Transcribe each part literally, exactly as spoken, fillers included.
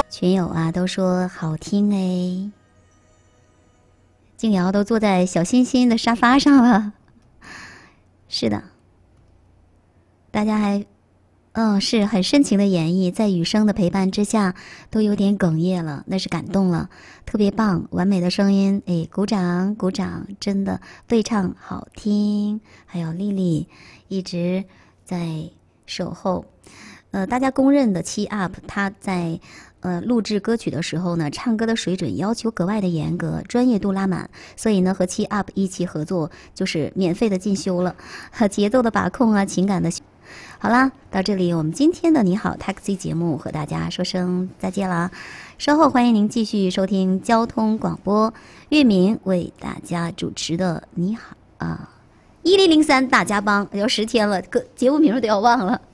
群友啊都说好听哎，静瑶都坐在小欣欣的沙发上了。是的，大家还嗯是很深情的演绎，在雨声的陪伴之下都有点哽咽了，那是感动了，特别棒，完美的声音，哎，鼓掌鼓掌，真的对唱好听。还有丽丽一直在守候，呃，大家公认的七 up， 他在呃录制歌曲的时候呢，唱歌的水准要求格外的严格，专业度拉满，所以呢和七 up 一起合作就是免费的进修了，和节奏的把控啊，情感的。好啦，到这里我们今天的你好 Taxi 节目和大家说声再见啦，稍后欢迎您继续收听交通广播，岳明为大家主持的你好啊一零零三大家帮，要十天了，个节目名都要忘了。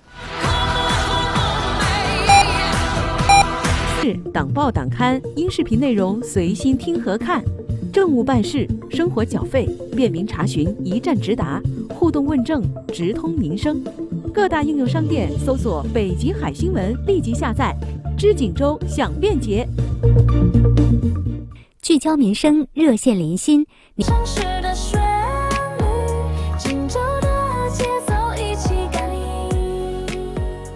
是党报党刊音视频内容随心听和看，政务办事、生活缴费、便民查询一站直达，互动问政直通民生。各大应用商店搜索北极海新闻，立即下载。知锦州享便捷， 聚焦民生，热线连心。 城市的旋律，锦州的节奏一起感应。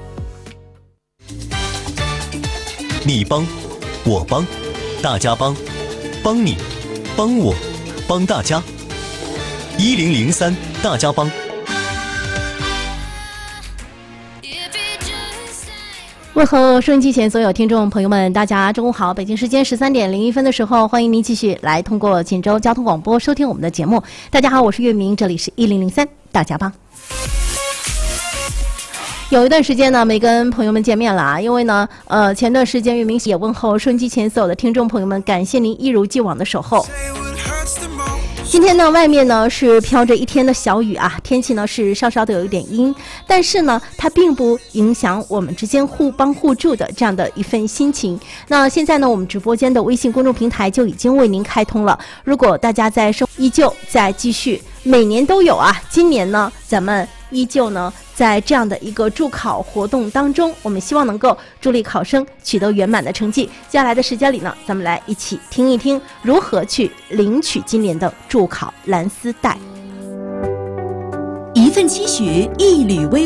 你帮，我帮，大家帮，帮你，帮我，帮大家。一零零三大家帮。 问候收音机前所有听众朋友们，大家中午好！北京时间十三点零一分的时候，欢迎您继续来通过锦州交通广播收听我们的节目。大家好，我是岳明，这里是一零零三大家帮。有一段时间呢没跟朋友们见面了啊，因为呢，呃，前段时间岳明也问候收音机前所有的听众朋友们，感谢您一如既往的守候。今天呢，外面呢是飘着一天的小雨啊，天气呢是稍稍的有一点阴，但是呢，它并不影响我们之间互帮互助的这样的一份心情。那现在呢，我们直播间的微信公众平台就已经为您开通了。如果大家在生依旧在继续，每年都有啊，今年呢，咱们依旧呢，在这样的一个助考活动当中，我们希望能够助力考生取得圆满的成绩。接下来的时间里呢，咱们来一起听一听如何去领取今年的助考蓝丝带。 一份期许，一缕微